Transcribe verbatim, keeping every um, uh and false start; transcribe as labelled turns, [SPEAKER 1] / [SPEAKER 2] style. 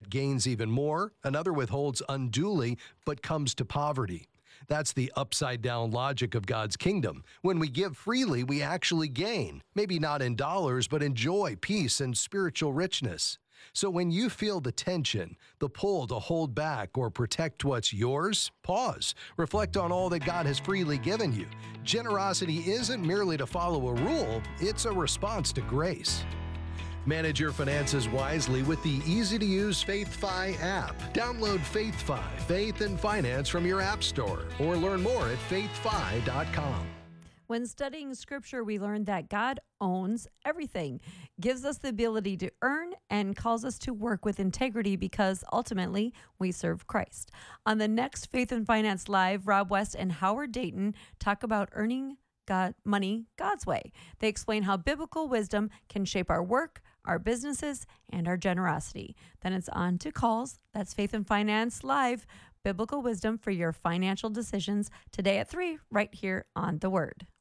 [SPEAKER 1] but gains even more. Another withholds unduly but comes to poverty. That's the upside down logic of God's kingdom. When we give freely, we actually gain. Maybe not in dollars, but in joy, peace, and spiritual richness. So when you feel the tension, the pull to hold back or protect what's yours, pause. Reflect on all that God has freely given you. Generosity isn't merely to follow a rule, it's a response to grace. Manage your finances wisely with the easy-to-use FaithFi app. Download FaithFi, Faith and Finance from your app store, or learn more at faith fi dot com.
[SPEAKER 2] When studying Scripture, we learn that God owns everything, gives us the ability to earn, and calls us to work with integrity because ultimately we serve Christ. On the next Faith and Finance Live, Rob West and Howard Dayton talk about earning God, money God's way. They explain how biblical wisdom can shape our work, our businesses, and our generosity. Then it's on to calls. That's Faith and Finance Live, biblical wisdom for your financial decisions today at three, right here on The Word.